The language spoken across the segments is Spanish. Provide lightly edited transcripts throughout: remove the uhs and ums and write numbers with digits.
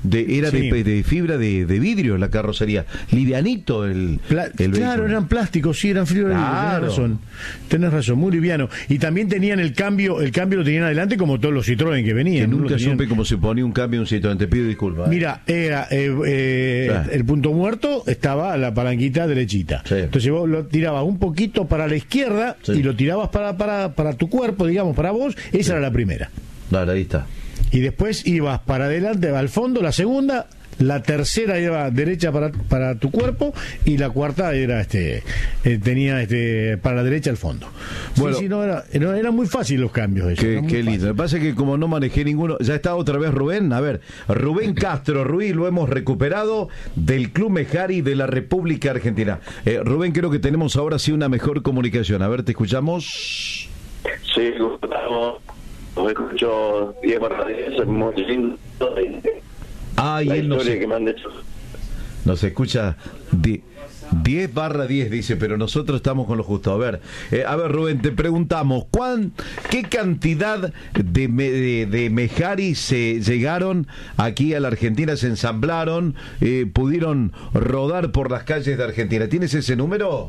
era Sí. de fibra de vidrio la carrocería, livianito el Claro, vehículo. eran plásticos, sí, eran fibra de vidrio, Claro. tenés razón, muy liviano. Y también tenían el cambio lo tenían adelante como todos los Citroën que venían. Que ¿no? nunca Lo tenían- supe cómo se ponía un cambio en un Citroën, te pido disculpas. Mira, era el punto muerto, estaba la palanquita derechita. Sí. Entonces vos lo tirabas un poquito para la izquierda Sí. y lo tirabas para tu cuerpo, digamos, para vos. Esa era la primera. Dale, ahí está. Y después ibas para adelante, al fondo, la segunda, la tercera iba derecha para tu cuerpo y la cuarta era tenía para la derecha al fondo. Bueno. Sí, no era muy fácil los cambios. Eso, era muy Qué lindo. fácil. Me pasa que como no manejé ninguno, ya está otra vez Rubén. A ver, Rubén Castro Ruiz, lo hemos recuperado del Club Mejari de la República Argentina. Rubén, creo que tenemos ahora sí una mejor comunicación. A ver, te escuchamos. Sí, Gustavo, lo escucho 10/10, es muy lindo. Ah, y La él nos, historia que me han hecho. nos escucha 10/10, dice, pero nosotros estamos con lo justo. A ver, Rubén, te preguntamos, ¿qué cantidad de Mejari se llegaron aquí a la Argentina, se ensamblaron, pudieron rodar por las calles de Argentina? ¿Tienes ese número?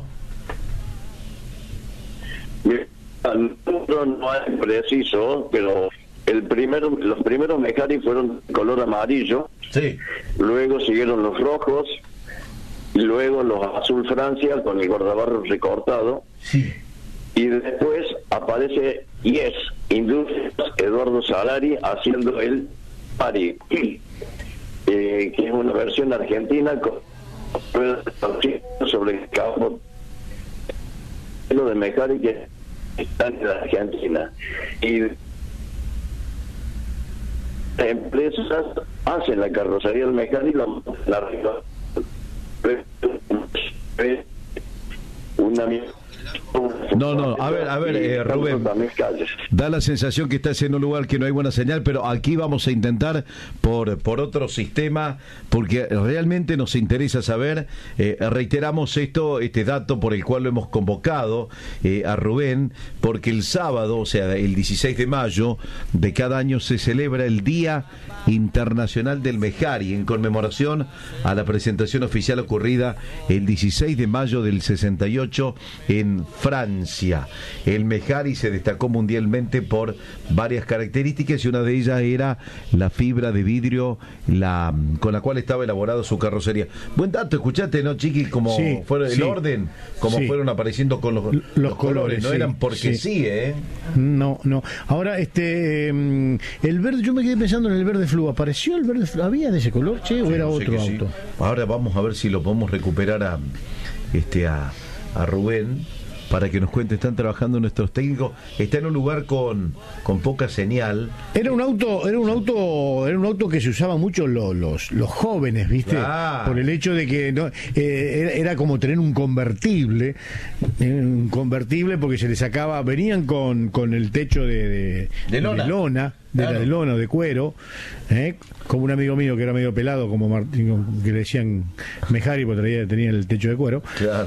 El número no es preciso, pero los primeros Mejari fueron de color amarillo, Sí. luego siguieron los rojos, y luego los azul Francia con el guardabarros recortado, Sí. y después aparece Industrias Eduardo Salari haciendo el Pari, que es una versión argentina con sobre el campo de Mejari que está en la Argentina, y empresas hacen la carrocería del Mejari y la una No, a ver, Rubén, da la sensación que estás en un lugar que no hay buena señal, pero aquí vamos a intentar por otro sistema, porque realmente nos interesa saber. Reiteramos este dato por el cual lo hemos convocado a Rubén, porque el sábado, o sea, el 16 de mayo de cada año se celebra el Día Internacional del Mejari, en conmemoración a la presentación oficial ocurrida el 16 de mayo del 68 en Francia. El Mejari se destacó mundialmente por varias características y una de ellas era la fibra de vidrio con la cual estaba elaborada su carrocería. Buen dato, escuchaste, ¿no, Chiqui? Como Sí, fueron el sí. orden, como Sí. fueron apareciendo con los colores, no sí, eran porque sí, No. Ahora, el verde, yo me quedé pensando en el verde flu. ¿Apareció el verde flu? ¿Había de ese color, che? ¿O era Yo sé otro que sí. auto? Ahora vamos a ver si lo podemos recuperar a Rubén para que nos cuente. Están trabajando nuestros técnicos. Está en un lugar con poca señal. Era un auto que se usaba mucho los jóvenes, ¿viste? Claro. Por el hecho de que era como tener un convertible, porque se le sacaba, venían con el techo de lona. Claro. De lona, de cuero, como un amigo mío que era medio pelado, como Martín, que le decían Mejari, porque tenía el techo de cuero, Claro.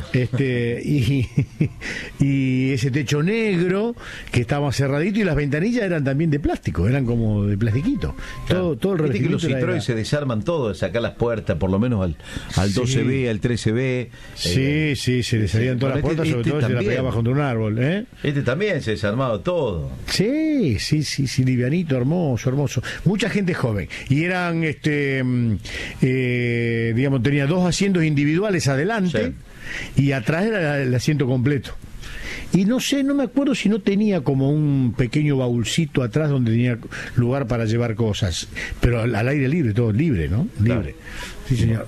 y ese techo negro que estaba cerradito, y las ventanillas eran también de plástico, eran como de plastiquito. Claro. Todo el Viste que los revestimiento Citroën se desarman todo, de sacar las puertas, por lo menos al Sí. 12B, al 13B. Sí, se le salían todas las Con puertas, sobre todo si la también. pegabas contra un árbol, Este también se desarmaba todo. Sí, livianito, hermoso. Mucha gente joven. Y eran, digamos, tenía 2 asientos individuales adelante y atrás era el asiento completo. Y no me acuerdo si no tenía como un pequeño baúlcito atrás donde tenía lugar para llevar cosas, pero al aire libre, todo libre, ¿no? Libre. Claro. Sí, señor.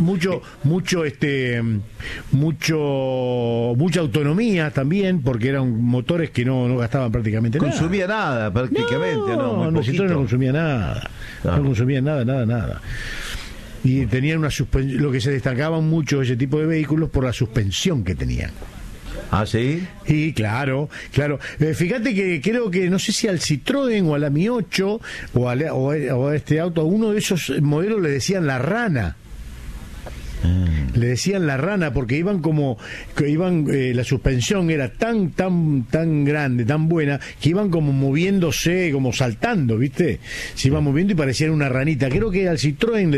Mucha autonomía también, porque eran motores que no gastaban prácticamente nada. Consumía nada, prácticamente, ¿no? Muy No, poquito. no consumía nada. Claro. No consumía nada. Y tenían lo que se destacaban mucho ese tipo de vehículos por la suspensión que tenían. ¿Ah, sí? Y claro. Fíjate que creo que, no sé si al Citroën o al Ami 8 o a este auto, a uno de esos modelos le decían la rana. Le decían la rana porque la suspensión era tan grande, tan buena, que iban como moviéndose, como saltando, ¿viste? Se iban moviendo y parecían una ranita. Creo que al Citroën